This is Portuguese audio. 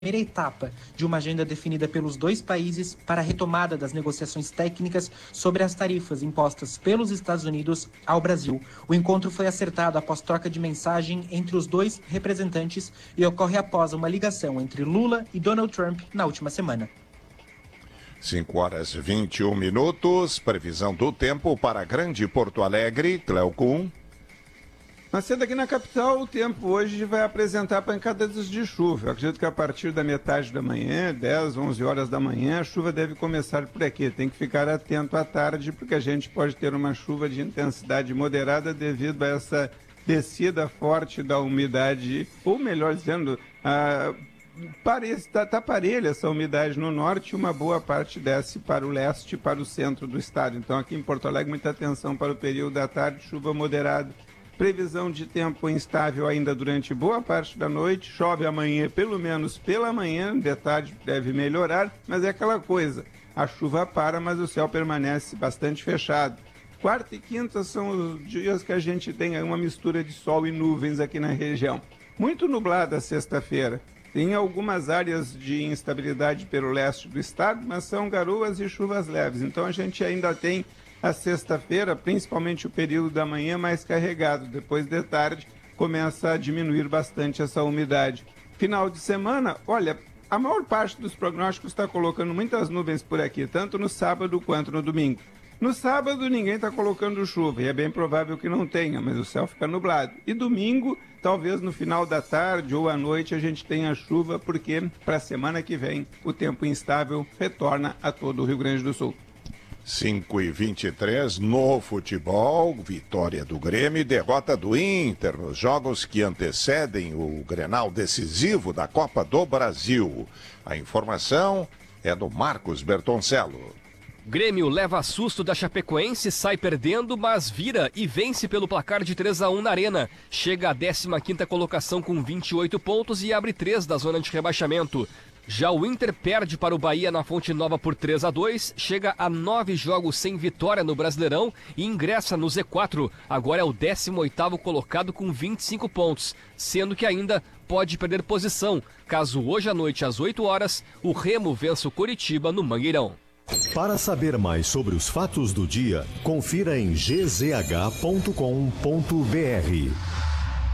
primeira etapa de uma agenda definida pelos dois países para a retomada das negociações técnicas sobre as tarifas impostas pelos Estados Unidos ao Brasil. O encontro foi acertado após troca de mensagem entre os dois representantes e ocorre após uma ligação entre Lula e Donald Trump na última semana. 5h21, previsão do tempo para Grande Porto Alegre, Cleocum. Nascendo aqui na capital, o tempo hoje vai apresentar pancadas de chuva. Eu acredito que a partir da metade da manhã, 10, 11 horas da manhã, a chuva deve começar por aqui. Tem que ficar atento à tarde, porque a gente pode ter uma chuva de intensidade moderada devido a essa descida forte da umidade, ou melhor dizendo, está parelha essa umidade no norte e uma boa parte desce para o leste e para o centro do estado. Então aqui em Porto Alegre, muita atenção para o período da tarde, chuva moderada. Previsão de tempo instável ainda durante boa parte da noite, chove amanhã, pelo menos pela manhã, de tarde deve melhorar, mas é aquela coisa, a chuva para, mas o céu permanece bastante fechado. Quarta e quinta são os dias que a gente tem uma mistura de sol e nuvens aqui na região. Muito nublada sexta-feira. Tem algumas áreas de instabilidade pelo leste do estado, mas são garoas e chuvas leves. Então a gente ainda tem a sexta-feira, principalmente o período da manhã, mais carregado. Depois de tarde, começa a diminuir bastante essa umidade. Final de semana, olha, a maior parte dos prognósticos está colocando muitas nuvens por aqui, tanto no sábado quanto no domingo. No sábado, ninguém está colocando chuva, e é bem provável que não tenha, mas o céu fica nublado. E domingo, talvez no final da tarde ou à noite, a gente tenha chuva, porque para a semana que vem, o tempo instável retorna a todo o Rio Grande do Sul. 5h23, no futebol, vitória do Grêmio e derrota do Inter nos jogos que antecedem o Grenal decisivo da Copa do Brasil. A informação é do Marcos Bertoncello. Grêmio leva susto da Chapecoense, sai perdendo, mas vira e vence pelo placar de 3-1 na Arena. Chega à 15ª colocação com 28 pontos e abre 3 da zona de rebaixamento. Já o Inter perde para o Bahia na Fonte Nova por 3-2, chega a 9 jogos sem vitória no Brasileirão e ingressa no Z4. Agora é o 18º colocado com 25 pontos, sendo que ainda pode perder posição, caso hoje à noite às 8 horas o Remo vença o Coritiba no Mangueirão. Para saber mais sobre os fatos do dia, confira em gzh.com.br.